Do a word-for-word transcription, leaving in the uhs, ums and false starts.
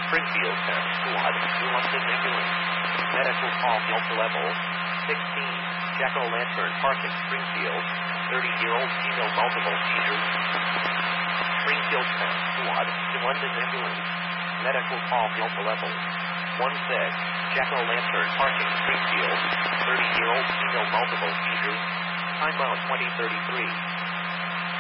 Springfield ten, Squad, New London Ambulance. Medical call Delta Level. sixteen, Jack-O-Lantern Park in Springfield. thirty-year-old female multiple seizures. Springfield ten, Squad, New London Ambulance. Medical call Delta Level. one six, Jack-O-Lantern Park in Springfield. thirty-year-old female multiple seizures. Time out twenty thirty-three.